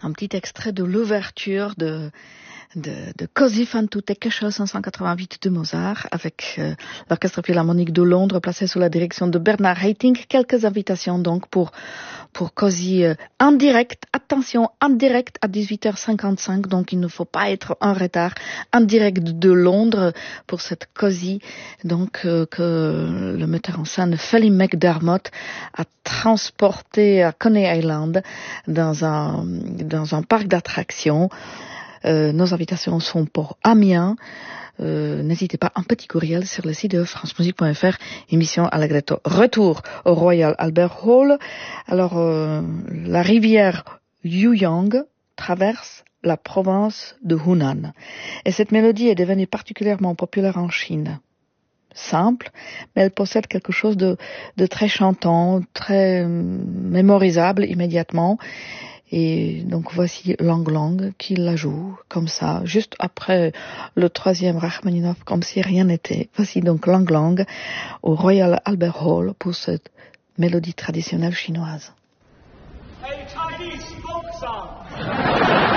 un petit extrait de l'ouverture de Così fan tutte Cachot 588 de Mozart avec l'Orchestre Philharmonique de Londres placé sous la direction de Bernard Haitink. Quelques invitations donc pour Così en direct. Attention, en direct à 18h55, donc il ne faut pas être en retard. En direct de Londres pour cette Così, donc que le metteur en scène Philip McDermott a transporté à Coney Island dans un parc d'attractions. Nos invitations sont pour Amiens. N'hésitez pas, un petit courriel sur le site de francemusique.fr, émission Allegretto. Retour au Royal Albert Hall. Alors, la rivière Yuyang traverse la province de Hunan. Et cette mélodie est devenue particulièrement populaire en Chine. Simple, mais elle possède quelque chose de très chantant, très mémorisable immédiatement. Et donc voici Lang Lang qui la joue comme ça, juste après le 3e Rachmaninov, comme si rien n'était. Voici donc Lang Lang au Royal Albert Hall pour cette mélodie traditionnelle chinoise. A Chinese folk song.